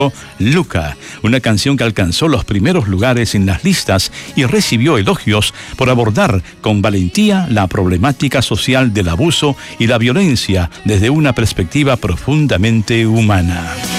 Luca, una canción que alcanzó los primeros lugares en las listas y recibió elogios por abordar con valentía la problemática social del abuso y la violencia desde una perspectiva profundamente humana.